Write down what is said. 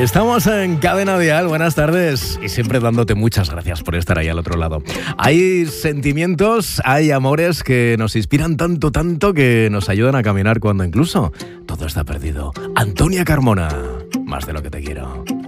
Estamos en Cadena Dial, buenas tardes y siempre dándote muchas gracias por estar ahí al otro lado. Hay sentimientos, hay amores que nos inspiran tanto que nos ayudan a caminar cuando incluso todo está perdido. Antonia Carmona, más de lo que te quiero.